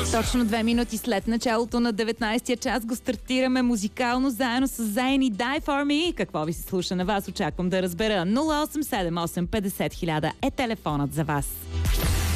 Точно 2 минути след началото на 19-я час го стартираме музикално заедно с Zayn Die For Me. Какво ви се слуша на вас? Очаквам да разбера. 0878 50 000 е телефонът за вас.